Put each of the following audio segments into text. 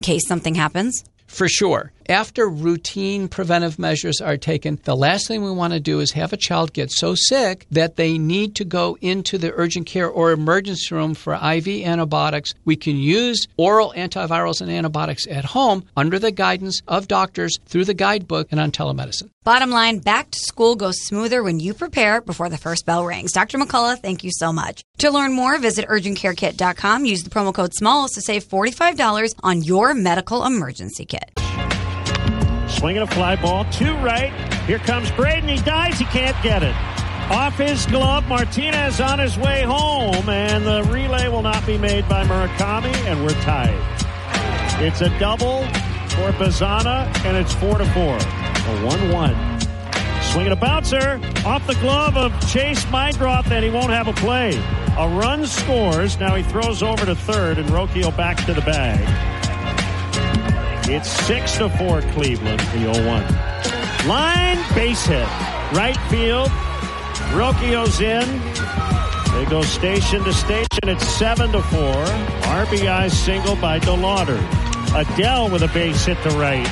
case something happens? For sure. After routine preventive measures are taken, the last thing we want to do is have a child get so sick that they need to go into the urgent care or emergency room for IV antibiotics. We can use oral antivirals and antibiotics at home under the guidance of doctors through the guidebook and on telemedicine. Bottom line, back to school goes smoother when you prepare before the first bell rings. Dr. McCullough, thank you so much. To learn more, visit urgentcarekit.com. Use the promo code SMALLS to save $45 on your medical emergency kit. Swinging a fly ball to right. Here comes Braden. He dives. He can't get it. Off his glove. Martinez on his way home. And the relay will not be made by Murakami. And we're tied. It's a double for Bazana. And it's 4-4. A 1-1. Swinging a bouncer. Off the glove of Chase Meindroth. And he won't have a play. A run scores. Now he throws over to third. And Rocchio back to the bag. It's 6-4 Cleveland, the 0-1. Line, base hit. Right field. Rocchio's in. They go station to station. It's 7-4. RBI single by DeLauder. Adele with a base hit to right.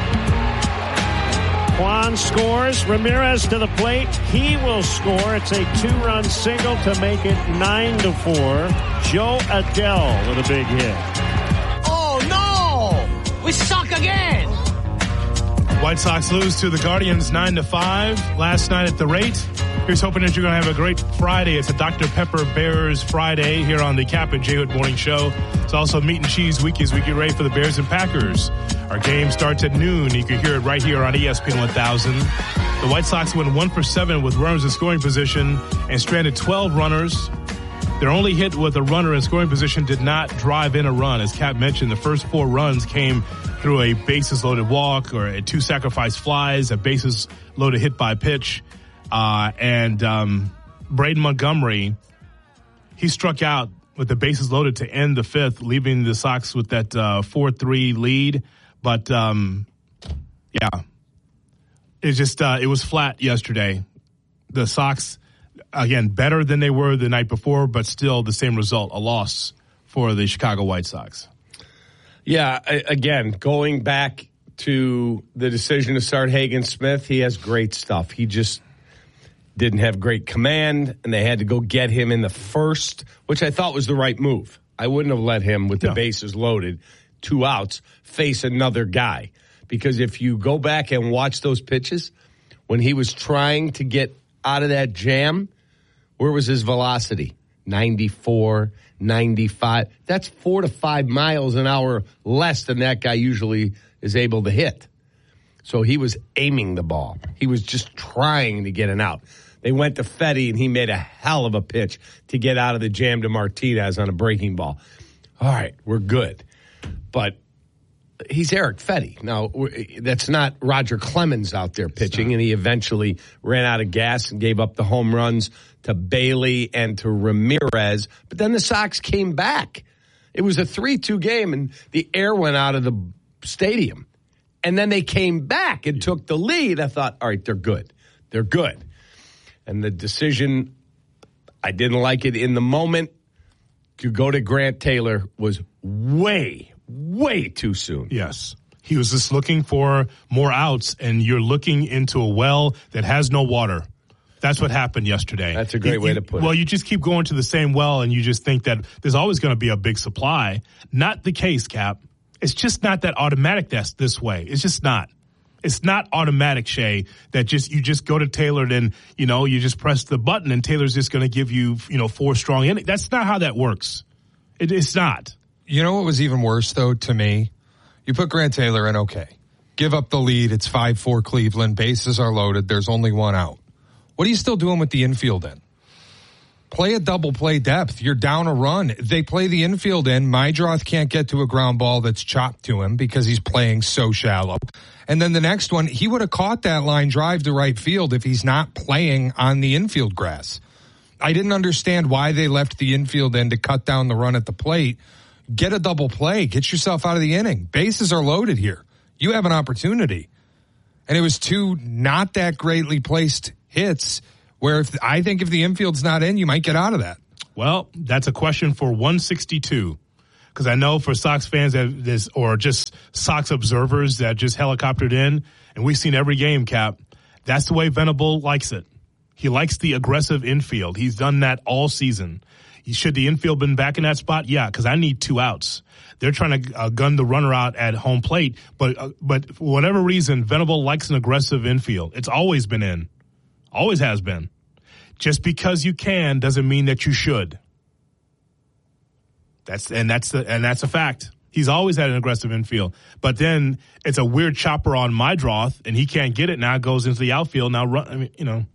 Juan scores. Ramirez to the plate. He will score. It's a 2-run single to make it 9-4. Joe Adele with a big hit. We suck again. White Sox lose to the Guardians 9-5 last night at the rate. Here's hoping that you're going to have a great Friday. It's a Dr. Pepper Bears Friday here on the Cap and J Hood Morning Show. It's also Meat and Cheese Week as we get ready for the Bears and Packers. Our game starts at noon. You can hear it right here on ESPN 1000. The White Sox went 1 for 7 with runners in scoring position and stranded 12 runners. Their only hit with a runner in scoring position did not drive in a run. As Cap mentioned, the first 4 runs came through a bases-loaded walk or 2 sacrifice flies, a bases-loaded hit by pitch. And Braden Montgomery, he struck out with the bases loaded to end the 5th, leaving the Sox with that 4-3 lead. But, yeah, it's just it was flat yesterday. The Sox, again, better than they were the night before, but still the same result, a loss for the Chicago White Sox. Yeah, again, going back to the decision to start Hagen Smith, he has great stuff. He just didn't have great command, and they had to go get him in the first, which I thought was the right move. I wouldn't have let him, with the bases loaded, 2 outs, face another guy. Because if you go back and watch those pitches, when he was trying to get out of that jam, where was his velocity? 94, 95. That's 4 to 5 miles an hour less than that guy usually is able to hit. So he was aiming the ball. He was just trying to get an out. They went to Fetty, and he made a hell of a pitch to get out of the jam to Martinez on a breaking ball. All right, we're good. But he's Eric Fetty. Now, that's not Roger Clemens out there pitching, and he eventually ran out of gas and gave up the home runs to Bailey and to Ramirez. But then the Sox came back. It was a 3-2 game, and the air went out of the stadium. And then they came back and took the lead. I thought, all right, they're good. They're good. And the decision, I didn't like it in the moment, to go to Grant Taylor was way too soon. Yes. He was just looking for more outs, and you're looking into a well that has no water. That's what happened yesterday. That's a great way to put it. Well, you just keep going to the same well, and you just think that there's always going to be a big supply. Not the case, Cap. It's just not that automatic that's this way. It's just not. It's not automatic, Shay, that you just go to Taylor and, you just press the button and Taylor's just going to give you, 4 strong innings. That's not how that works. It's not. You know what was even worse, though, to me? You put Grant Taylor in, okay. Give up the lead. It's 5-4 Cleveland. Bases are loaded. There's only 1 out. What are you still doing with the infield in? Play a double play depth. You're down a run. They play the infield in. Meindroth can't get to a ground ball that's chopped to him because he's playing so shallow. And then the next one, he would have caught that line drive to right field if he's not playing on the infield grass. I didn't understand why they left the infield in to cut down the run at the plate. Get a double play. Get yourself out of the inning. Bases are loaded here. You have an opportunity. And it was 2 not that greatly placed hits where I think if the infield's not in, you might get out of that. Well, that's a question for 162. because I know for Sox fans that this, or just Sox observers that just helicoptered in, and we've seen every game, Cap, that's the way Venable likes it. He likes the aggressive infield. He's done that all season. Should the infield been back in that spot? Yeah, because I need 2 outs. They're trying to gun the runner out at home plate, but for whatever reason, Venable likes an aggressive infield. It's always been in. Always has been. Just because you can doesn't mean that you should. That's a fact. He's always had an aggressive infield. But then it's a weird chopper on Meidroth, and he can't get it. Now it goes into the outfield. Now run. I mean,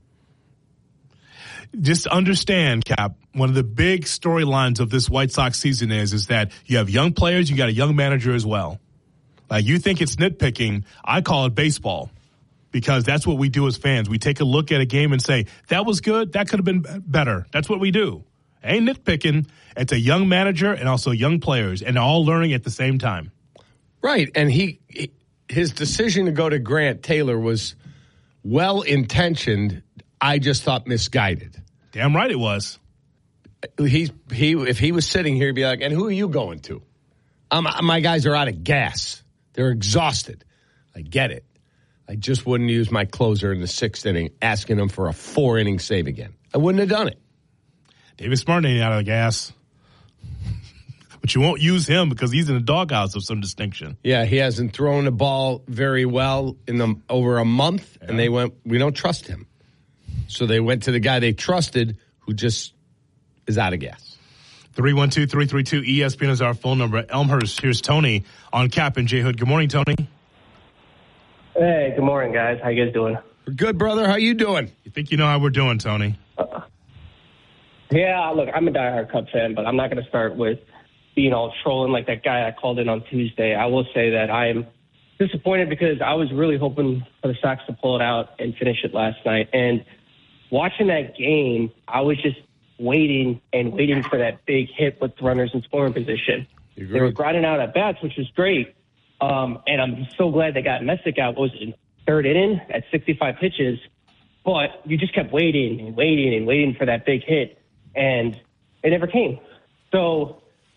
just understand, Cap, one of the big storylines of this White Sox season is that you have young players, you got a young manager as well. Like, you think it's nitpicking. I call it baseball, because that's what we do as fans. We take a look at a game and say, that was good, that could have been better. That's what we do. Ain't nitpicking. It's a young manager and also young players, and all learning at the same time. Right, and his decision to go to Grant Taylor was well-intentioned. I just thought misguided. Damn right it was. If he was sitting here, he'd be like, and who are you going to? My guys are out of gas. They're exhausted. I get it. I just wouldn't use my closer in the 6th inning, asking him for a 4-inning save again. I wouldn't have done it. David Smart ain't out of the gas. But you won't use him because he's in the doghouse of some distinction. Yeah, he hasn't thrown the ball very well in over a month, and they went, we don't trust him. So they went to the guy they trusted, who just is out of gas. 312-332-ESPN is our phone number. Elmhurst, here's Tony on Cap and J Hood. Good morning, Tony. Hey, good morning, guys. How you guys doing? We're good, brother. How you doing? You think you know how we're doing, Tony? Yeah, look, I'm a diehard Cub fan, but I'm not going to start with being all trolling like that guy I called in on Tuesday. I will say that I am disappointed because I was really hoping for the Sox to pull it out and finish it last night. And watching that game, I was just waiting for that big hit with runners in scoring position. They were grinding out at bats, which was great. And I'm so glad they got Messick out. What was it, 3rd inning at 65 pitches? But you just kept waiting for that big hit, and it never came. So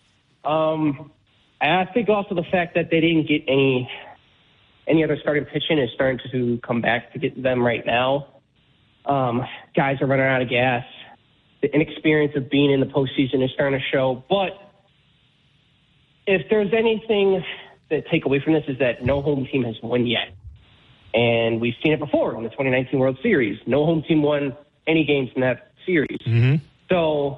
I think also the fact that they didn't get any other starting pitching is starting to come back to get them right now. Guys are running out of gas. The inexperience of being in the postseason is starting to show. But if there's anything to take away from this is that no home team has won yet. And we've seen it before in the 2019 World Series. No home team won any games in that series. Mm-hmm. So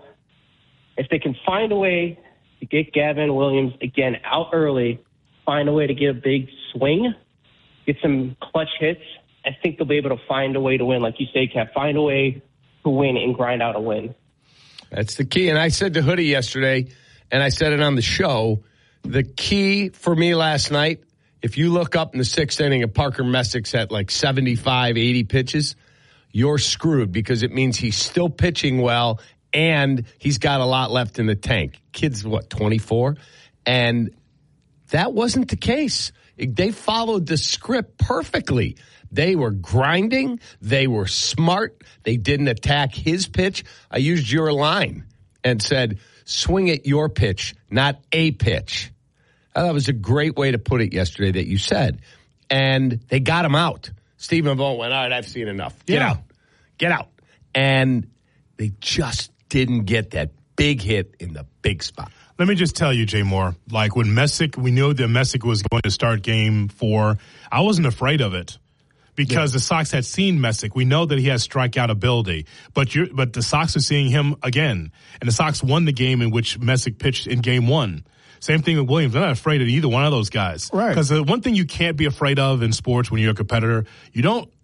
if they can find a way to get Gavin Williams again out early, find a way to get a big swing, get some clutch hits, I think they'll be able to find a way to win. Like you say, Cap, find a way to win and grind out a win. That's the key. And I said to Hoodie yesterday, and I said it on the show, the key for me last night, if you look up in the 6th inning of Parker Messick's at like 75, 80 pitches, you're screwed because it means he's still pitching well and he's got a lot left in the tank. Kid's, 24? And that wasn't the case. They followed the script perfectly. They were grinding. They were smart. They didn't attack his pitch. I used your line and said, swing at your pitch, not a pitch. That was a great way to put it yesterday that you said. And they got him out. Stephen Vogt went, all right, I've seen enough. Get out. And they just didn't get that big hit in the big spot. Let me just tell you, Jay Moore, like when Messick, we knew that Messick was going to start game 4. I wasn't afraid of it because the Sox had seen Messick. We know that he has strikeout ability, but the Sox are seeing him again. And the Sox won the game in which Messick pitched in game 1. Same thing with Williams. I'm not afraid of either one of those guys. Right. Because the one thing you can't be afraid of in sports when you're a competitor, you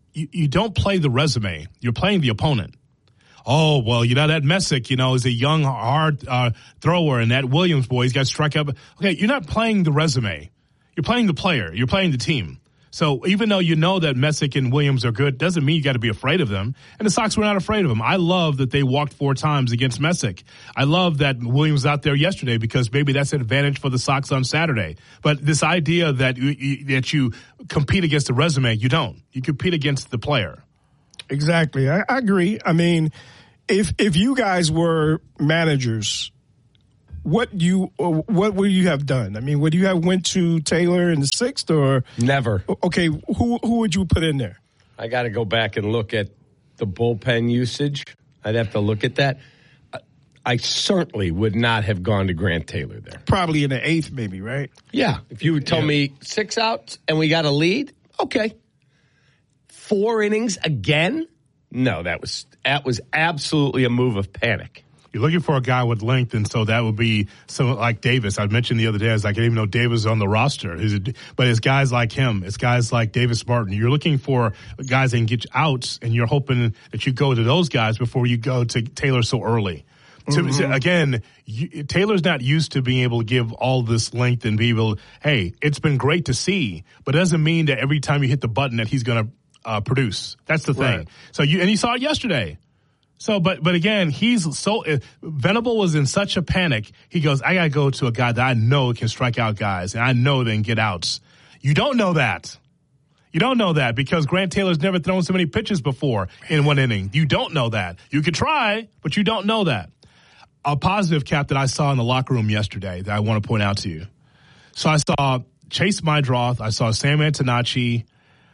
don't play the resume. You're playing the opponent. Oh, well, that Messick, is a young, hard thrower, and that Williams boy, he's got strikeout. Okay, you're not playing the resume. You're playing the player. You're playing the team. So even though you know that Messick and Williams are good, doesn't mean you got to be afraid of them. And the Sox were not afraid of them. I love that they walked 4 times against Messick. I love that Williams was out there yesterday because maybe that's an advantage for the Sox on Saturday. But this idea that you compete against the resume, you don't. You compete against the player. Exactly. I agree. I mean, if you guys were managers, what would you have done? I mean, would you have went to Taylor in the 6th or never? Okay, who would you put in there? I got to go back and look at the bullpen usage. I'd have to look at that. I certainly would not have gone to Grant Taylor there. Probably in the 8th, maybe, right? Yeah. If you would tell me 6 outs and we got a lead, okay. 4 innings again? No, that was absolutely a move of panic. You're looking for a guy with length, and so that would be someone like Davis. I mentioned the other day, I didn't even know Davis was on the roster. But it's guys like him. It's guys like Davis Martin. You're looking for guys that can get you outs, and you're hoping that you go to those guys before you go to Taylor so early. Mm-hmm. Again, Taylor's not used to being able to give all this length and be able, hey, it's been great to see, but it doesn't mean that every time you hit the button that he's going to produce. That's the thing. Right. So and you saw it yesterday. So, but again, he's so Venable was in such a panic. He goes, I got to go to a guy that I know can strike out guys, and I know they can get outs. You don't know that. You don't know that because Grant Taylor's never thrown so many pitches before in one inning. You don't know that. You could try, but you don't know that. A positive, Cap, that I saw in the locker room yesterday that I want to point out to you. So I saw Chase Meidroth. I saw Sam Antonacci.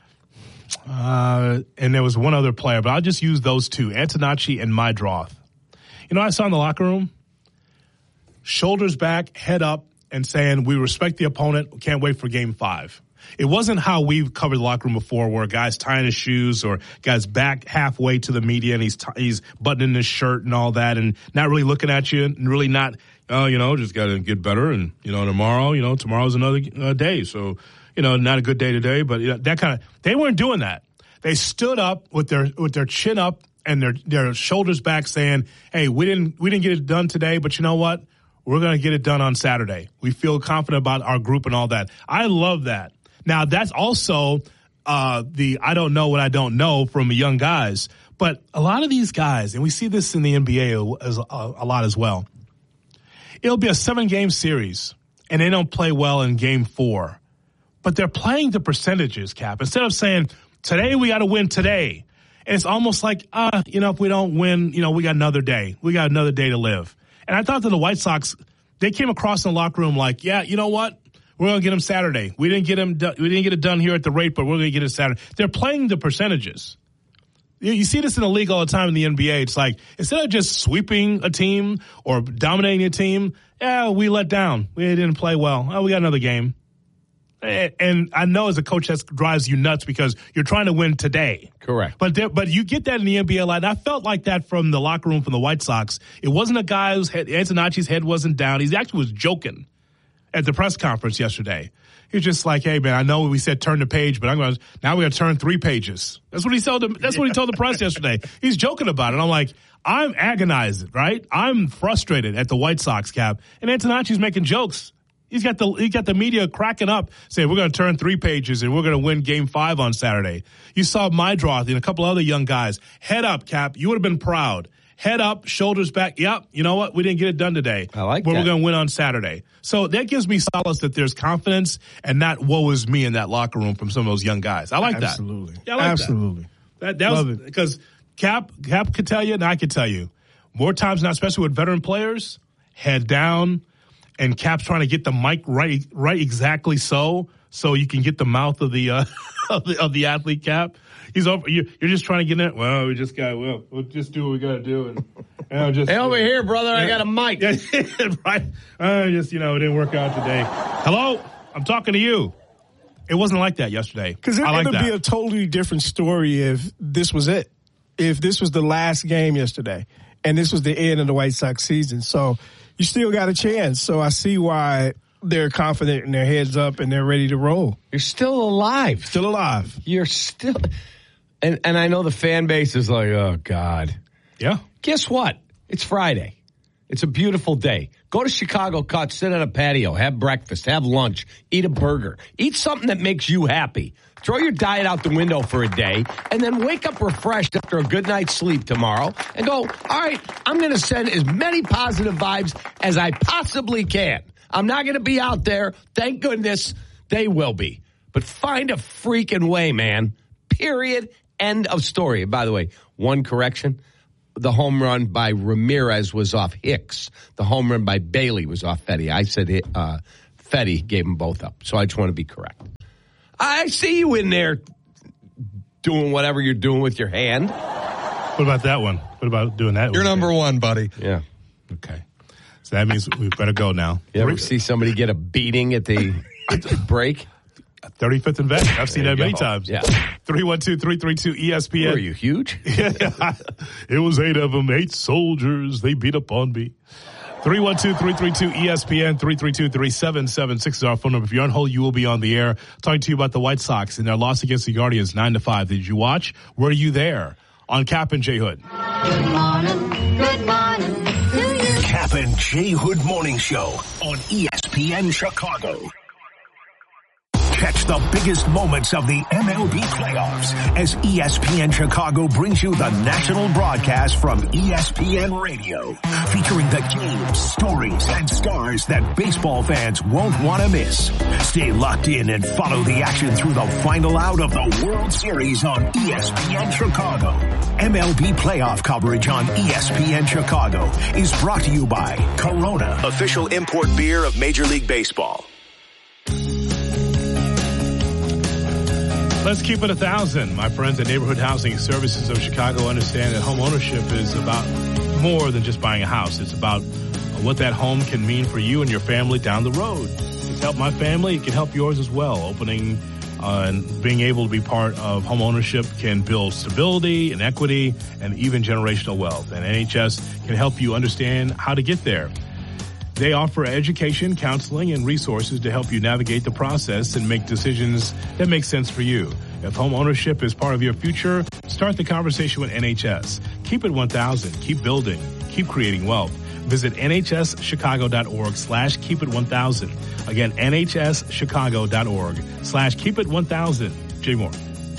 And there was one other player, but I'll just use those two, Antonacci and Meidroth. You know what I saw in the locker room? Shoulders back, head up, and saying, we respect the opponent, can't wait for Game 5. It wasn't how we've covered the locker room before where a guy's tying his shoes or guy's back halfway to the media and he's buttoning his shirt and all that and not really looking at you and really not, just got to get better and, tomorrow's another day. So, not a good day today, but that kind of, they weren't doing that. They stood up with their chin up and their shoulders back saying, hey, we didn't get it done today, but you know what? We're going to get it done on Saturday. We feel confident about our group and all that. I love that. Now, that's also the I don't know what I don't know from young guys. But a lot of these guys, and we see this in the NBA a lot as well, it'll be a 7-game series, and they don't play well in Game 4. But they're playing the percentages, Cap. Instead of saying, today we got to win today. And it's almost like, if we don't win, we got another day. We got another day to live. And I thought that the White Sox, they came across in the locker room like, yeah, you know what? We're going to get him Saturday. We didn't get it done here at the rate, but we're going to get it Saturday. They're playing the percentages. You see this in the league all the time in the NBA. It's like, instead of just sweeping a team or dominating a team, we let down. We didn't play well. Oh, we got another game. And I know as a coach that drives you nuts because you're trying to win today. Correct. But you get that in the NBA a lot. And I felt like that from the locker room from the White Sox. It wasn't a guy whose head, Antonacci's head wasn't down. He actually was joking at the press conference yesterday. He was just like, hey, man, I know we said turn the page, but now we're going to turn 3 pages. That's what he told the press yesterday. He's joking about it. I'm like, I'm agonized, right? I'm frustrated at the White Sox, Cap. And Antonacci's making jokes. He got the media cracking up, saying we're going to turn 3 pages and we're going to win Game 5 on Saturday. You saw Meidroth and a couple other young guys. Head up, Cap. You would have been proud. Head up, shoulders back. Yep, you know what? We didn't get it done today. I like but that. We're going to win on Saturday. So that gives me solace that there's confidence and not woe is me in that locker room from some of those young guys. I like Absolutely. that. Yeah, I like Absolutely. That was because Cap could tell you and I could tell you more times now, especially with veteran players, head down, and Cap's trying to get the mic right exactly so you can get the mouth of the of the athlete, Cap. He's over. You're just trying to get in it. Well, we'll just do what we got to do. And just hey, over here, brother. I got a mic. Right. It didn't work out today. Hello, I'm talking to you. It wasn't like that yesterday. Because it would be a totally different story if this was it. If this was the last game yesterday, and this was the end of the White Sox season. So you still got a chance. So I see why they're confident and their heads up and they're ready to roll. You're still alive. Still alive. You're still. And I know the fan base is like, oh, God. Yeah. Guess what? It's Friday. It's a beautiful day. Go to Chicago Cut, sit on a patio, have breakfast, have lunch, eat a burger. Eat something that makes you happy. Throw your diet out the window for a day, and then wake up refreshed after a good night's sleep tomorrow and go, all right, I'm going to send as many positive vibes as I possibly can. I'm not going to be out there. Thank goodness they will be. But find a freaking way, man. Period. End of story. By the way, one correction. the home run by Ramirez was off Hicks. The home run by Bailey was off Fetty. I said Fetty gave them both up. So I just want to be correct. I see you in there doing whatever you're doing with your hand. What about that one? What about doing that? You're number one, buddy. Yeah. Okay. So that means we better go now. You ever see somebody get a beating at the break? 35th and Vet. I've seen that many times. Yeah. 312-332-ESPN. Are you huge? Yeah. It was 8 of them, 8 soldiers. They beat up on me. 312-332-ESPN, 332-3776 is our phone number. If you're on hold, you will be on the air talking to you about the White Sox and their loss against the Guardians 9-5. Did you watch? Were you there? On Cap and J. Hood. Good morning. Good morning. Cap and J. Hood Morning Show on ESPN Chicago. Catch the biggest moments of the MLB playoffs as ESPN Chicago brings you the national broadcast from ESPN Radio, featuring the games, stories, and stars that baseball fans won't want to miss. Stay locked in and follow the action through the final out of the World Series on ESPN Chicago. MLB playoff coverage on ESPN Chicago is brought to you by Corona, official import beer of Major League Baseball. Let's keep it 1,000. My friends at Neighborhood Housing Services of Chicago understand that home ownership is about more than just buying a house. It's about what that home can mean for you and your family down the road. It's helped my family. It can help yours as well. Opening and being able to be part of home ownership can build stability and equity and even generational wealth. And NHS can help you understand how to get there. They offer education, counseling, and resources to help you navigate the process and make decisions that make sense for you. If home ownership is part of your future, start the conversation with NHS. Keep it 1,000. Keep building. Keep creating wealth. Visit nhschicago.org/keepit1000. Again, nhschicago.org/keepit1000. Jay Moore.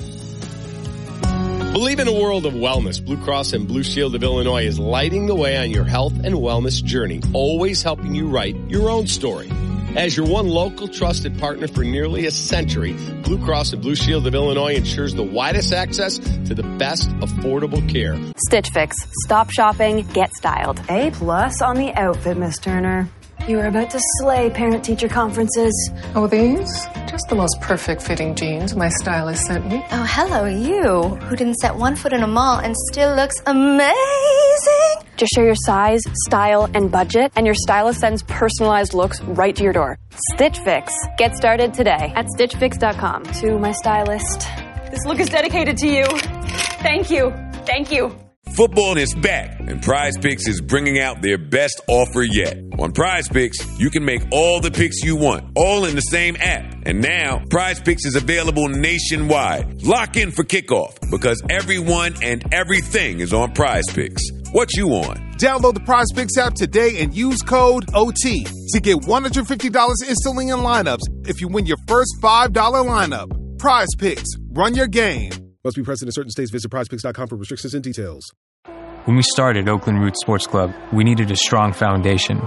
Believe in a world of wellness. Blue Cross and Blue Shield of Illinois is lighting the way on your health and wellness journey, always helping you write your own story. As your one local trusted partner for nearly a century, Blue Cross and Blue Shield of Illinois ensures the widest access to the best affordable care. Stitch Fix. Stop shopping, get styled. A+ on the outfit, Miss Turner. You were about to slay parent-teacher conferences. Oh, these? Just the most perfect fitting jeans my stylist sent me. Oh, hello, you, who didn't set one foot in a mall and still looks amazing. Just share your size, style, and budget, and your stylist sends personalized looks right to your door. Stitch Fix. Get started today at StitchFix.com. To my stylist. This look is dedicated to you. Thank you. Thank you. Football is back, and PrizePicks is bringing out their best offer yet. On PrizePicks, you can make all the picks you want, all in the same app. And now, PrizePicks is available nationwide. Lock in for kickoff, because everyone and everything is on PrizePicks. What you on? Download the PrizePicks app today and use code OT to get $150 instantly in lineups if you win your first $5 lineup. PrizePicks. Run your game. Must be present in certain states. Visit prizepicks.com for restrictions and details. When we started Oakland Roots Sports Club, we needed a strong foundation.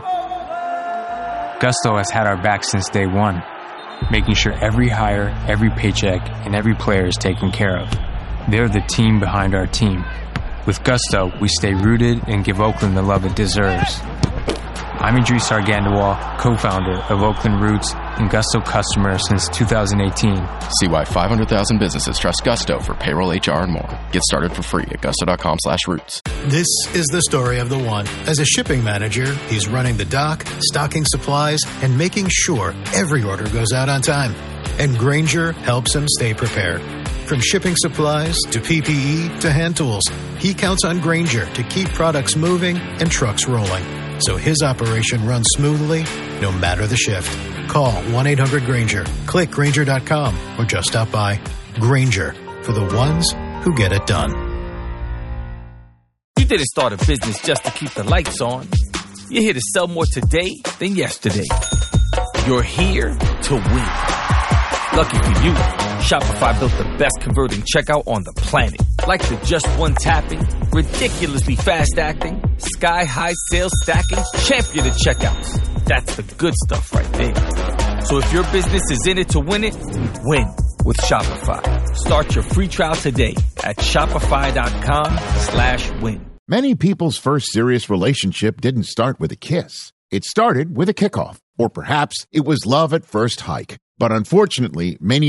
Gusto has had our back since day one, making sure every hire, every paycheck, and every player is taken care of. They're the team behind our team. With Gusto, we stay rooted and give Oakland the love it deserves. I'm Idris Argandawal, co-founder of Oakland Roots and Gusto customer since 2018. See why 500,000 businesses trust Gusto for payroll, HR, and more. Get started for free at gusto.com/roots. This is the story of the one. As a shipping manager, he's running the dock, stocking supplies, and making sure every order goes out on time. And Grainger helps him stay prepared. From shipping supplies to PPE to hand tools, he counts on Grainger to keep products moving and trucks rolling, so his operation runs smoothly no matter the shift. Call 1-800-GRAINGER, click Grainger.com, or just stop by. Grainger, for the ones who get it done. You didn't start a business just to keep the lights on. You're here to sell more today than yesterday. You're here to win. Lucky for you, Shopify built the best converting checkout on the planet. Like the just one tapping, ridiculously fast acting, sky-high sales stacking, champion of checkouts. That's the good stuff right there. So if your business is in it to win it, win with Shopify. Start your free trial today at shopify.com/win. Many people's first serious relationship didn't start with a kiss. It started with a kickoff, or perhaps it was love at first hike. But unfortunately, many